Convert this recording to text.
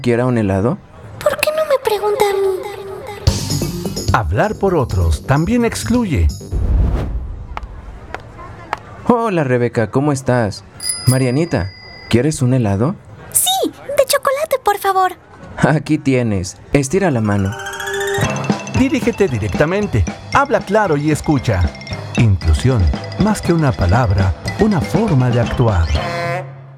quiera un helado? ¿Por qué no me pregunta a mí? Hablar por otros también excluye. Hola Rebeca, ¿cómo estás? Marianita, ¿quieres un helado? Sí, de chocolate, por favor. Aquí tienes, estira la mano. Dirígete directamente, habla claro y escucha. Inclusión, más que una palabra, una forma de actuar.